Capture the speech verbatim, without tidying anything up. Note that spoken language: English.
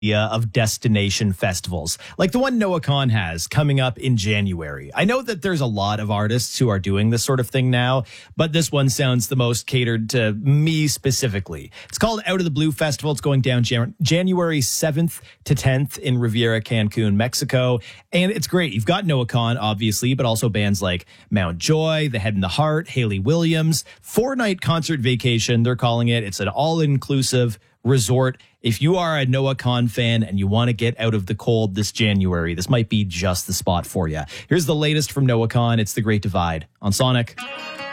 idea of destination festivals like the one NoahCon has coming up in January. I know that there's a lot of artists who are doing this sort of thing now, but this one sounds the most catered to me specifically. It's called Out of the Blue Festival. It's going down Jan- January seventh to tenth in Riviera, Cancun, Mexico. And it's great. You've got NoahCon, obviously, but also bands like Mount Joy, The Head and the Heart, Hayley Williams. Four-night concert vacation, they're calling it. It's an all-inclusive resort. If you are a NoahCon fan and you want to get out of the cold this January, this might be just the spot for you. Here's the latest from NoahCon. It's The Great Divide on Sonic.